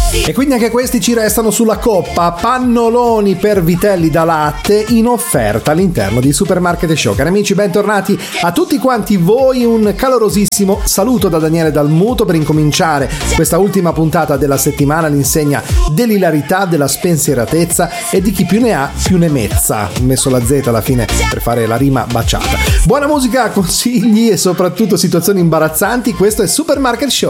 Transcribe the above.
E quindi anche questi ci restano sulla coppa. Pannoloni per vitelli da latte in offerta all'interno di Supermarket Show. Cari amici, bentornati a tutti quanti voi, un calorosissimo saluto da Daniele Dalmuto per incominciare questa ultima puntata della settimana all'insegna dell'ilarità, della spensieratezza e di chi più ne ha più ne mezza. Ho messo la Z alla fine per fare la rima baciata. Buona musica, consigli e soprattutto situazioni imbarazzanti. Questo è Supermarket Show.